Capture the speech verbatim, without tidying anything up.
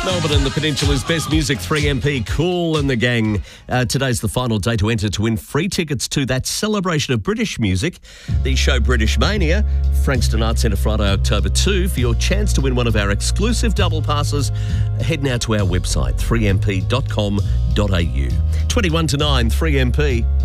Melbourne and the Peninsula's best music, three M P, Kool and the Gang. Uh, today's the final day to enter to win free tickets to that celebration of British music, the show British Mania, Frankston Arts Centre, Friday, October second. For your chance to win one of our exclusive double passes, head now to our website, three m p dot com dot a u. twenty-one to nine, three M P.